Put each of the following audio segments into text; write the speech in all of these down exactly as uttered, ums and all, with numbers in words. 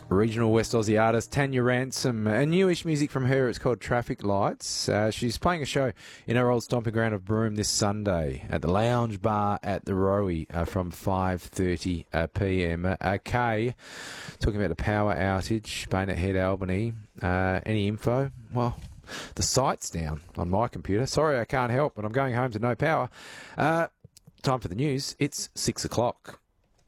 Regional West Aussie artist Tanya Ransom, a newish music from her. It's called Traffic Lights. Uh, she's playing a show in her old stomping ground of Broome this Sunday at the Lounge Bar at the Rowie uh, from five thirty uh, p m. Uh, Kay, talking about the power outage, Baynett Head, Albany. Uh, any info? Well, the site's down on my computer. Sorry, I can't help, but I'm going home to no power. Uh, time for the news. It's six o'clock.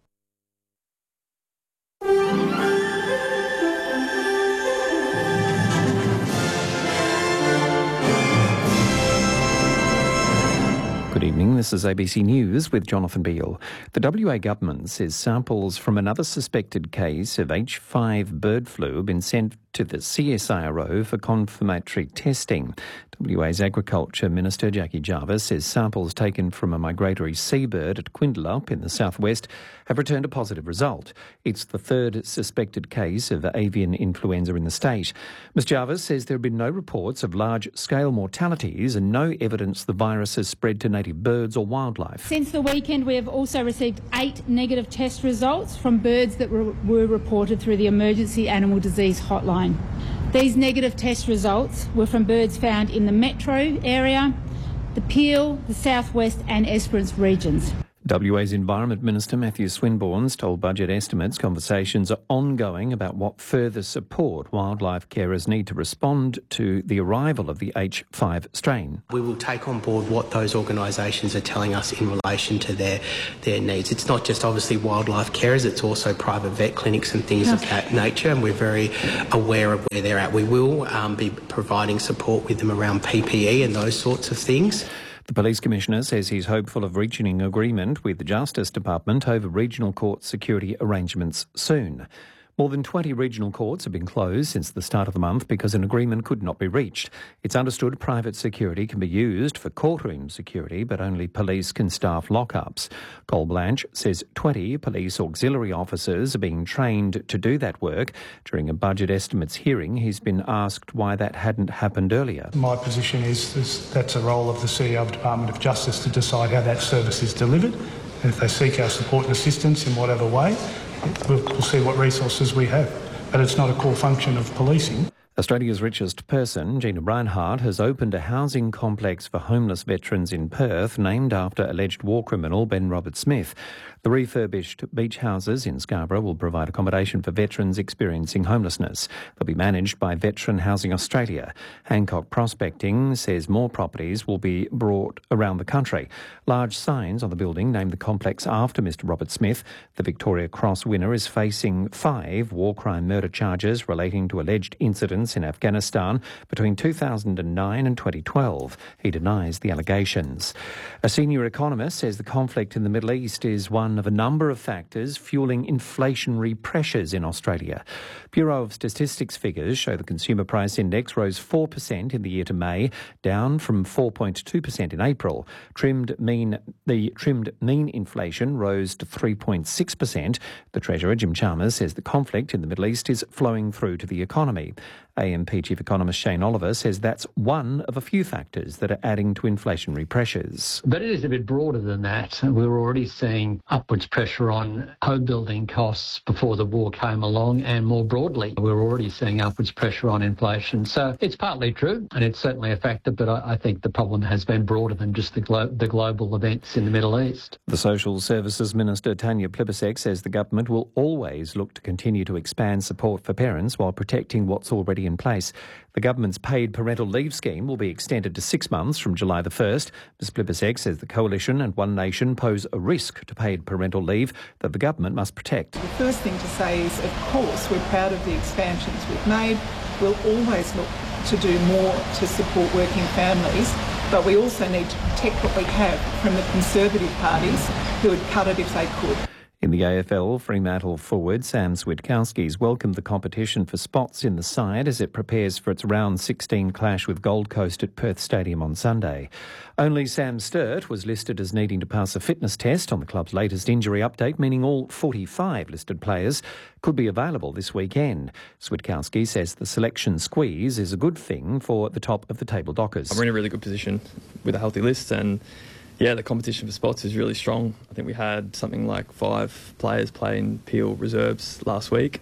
Good evening, this is A B C News with Jonathan Beale. The W A government says samples from another suspected case of H five bird flu have been sent to the C S I R O for confirmatory testing. W A's Agriculture Minister Jackie Jarvis says samples taken from a migratory seabird at Quindalup in the southwest have returned a positive result. It's the third suspected case of avian influenza in the state. Miz Jarvis says there have been no reports of large-scale mortalities and no evidence the virus has spread to native birds or wildlife. Since the weekend, we have also received eight negative test results from birds that were, were reported through the Emergency Animal Disease Hotline. These negative test results were from birds found in the metro area, the Peel, the southwest and Esperance regions. W A's Environment Minister Matthew Swinburne's told Budget Estimates conversations are ongoing about what further support wildlife carers need to respond to the arrival of the H five strain. We will take on board what those organisations are telling us in relation to their, their needs. It's not just obviously wildlife carers, it's also private vet clinics and things of that nature, and we're very aware of where they're at. We will um, be providing support with them around P P E and those sorts of things. The Police Commissioner says he's hopeful of reaching an agreement with the Justice Department over regional court security arrangements soon. More than twenty regional courts have been closed since the start of the month because an agreement could not be reached. It's understood private security can be used for courtroom security, but only police can staff lockups. Col Blanche says twenty police auxiliary officers are being trained to do that work. During a budget estimates hearing, he's been asked why that hadn't happened earlier. My position is this, that's a role of the C E O of the Department of Justice to decide how that service is delivered. And if they seek our support and assistance in whatever way, We'll, we'll see what resources we have, but it's not a core function of policing. Australia's richest person, Gina Rinehart, has opened a housing complex for homeless veterans in Perth named after alleged war criminal Ben Roberts-Smith. The refurbished beach houses in Scarborough will provide accommodation for veterans experiencing homelessness. They'll be managed by Veteran Housing Australia. Hancock Prospecting says more properties will be brought around the country. Large signs on the building name the complex after Mister Roberts-Smith. The Victoria Cross winner is facing five war crime murder charges relating to alleged incidents in Afghanistan between two thousand nine and twenty twelve. He denies the allegations. A senior economist says the conflict in the Middle East is one of a number of factors fueling inflationary pressures in Australia. Bureau of Statistics figures show the consumer price index rose four percent in the year to May, down from four point two percent in April. Trimmed mean the trimmed mean inflation rose to three point six percent. The Treasurer, Jim Chalmers, says the conflict in the Middle East is flowing through to the economy. A M P Chief Economist Shane Oliver says that's one of a few factors that are adding to inflationary pressures. But it is a bit broader than that. We were already seeing upwards pressure on home building costs before the war came along, and more broadly, we were already seeing upwards pressure on inflation. So it's partly true, and it's certainly a factor, but I, I think the problem has been broader than just the, glo- the global events in the Middle East. The Social Services Minister, Tanya Plibersek, says the government will always look to continue to expand support for parents while protecting what's already in place. The government's paid parental leave scheme will be extended to six months from July the first. Miz Plibersek says the Coalition and One Nation pose a risk to paid parental leave that the government must protect. The first thing to say is, of course, we're proud of the expansions we've made. We'll always look to do more to support working families, but we also need to protect what we have from the Conservative parties who would cut it if they could. In the A F L, Fremantle forward Sam Switkowski's welcomed the competition for spots in the side as it prepares for its round sixteen clash with Gold Coast at Perth Stadium on Sunday. Only Sam Sturt was listed as needing to pass a fitness test on the club's latest injury update, meaning all forty-five listed players could be available this weekend. Switkowski says the selection squeeze is a good thing for the top of the table Dockers. We're in a really good position with a healthy list, and yeah, the competition for spots is really strong. I think we had something like five players play in Peel reserves last week.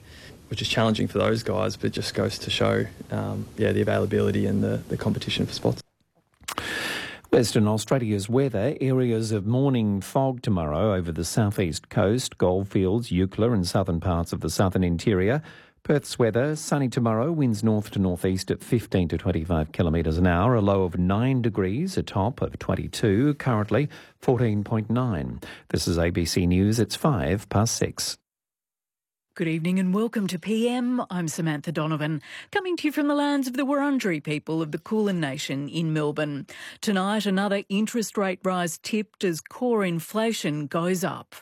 which is challenging for those guys, but it just goes to show, um, yeah, the availability and the, the competition for spots. Western Australia's weather, areas of morning fog tomorrow over the southeast coast, Goldfields, Eucla and southern parts of the southern interior. Perth's weather, sunny tomorrow, winds north to northeast at fifteen to twenty-five kilometres an hour, a low of nine degrees, a top of twenty-two, currently fourteen point nine. This is A B C News, it's five past six. Good evening and welcome to P M. I'm Samantha Donovan, coming to you from the lands of the Wurundjeri people of the Kulin Nation in Melbourne. Tonight, another interest rate rise tipped as core inflation goes up.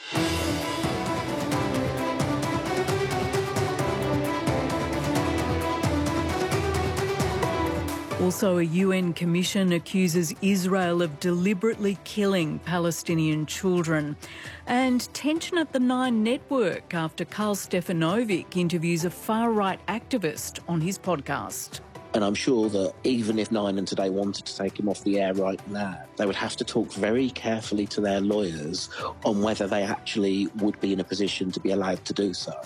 Also, a U N commission accuses Israel of deliberately killing Palestinian children. And tension at the Nine Network after Karl Stefanovic interviews a far-right activist on his podcast. And I'm sure that even if Nine and Today wanted to take him off the air right now, they would have to talk very carefully to their lawyers on whether they actually would be in a position to be allowed to do so.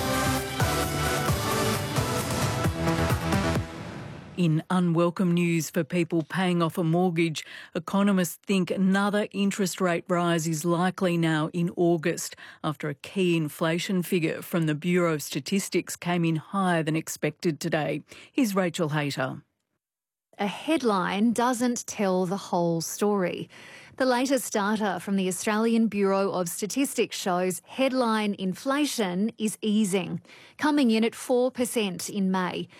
In unwelcome news for people paying off a mortgage, economists think another interest rate rise is likely now in August after a key inflation figure from the Bureau of Statistics came in higher than expected today. Here's Rachel Hayter. A headline doesn't tell the whole story. The latest data from the Australian Bureau of Statistics shows headline inflation is easing, coming in at four percent in May.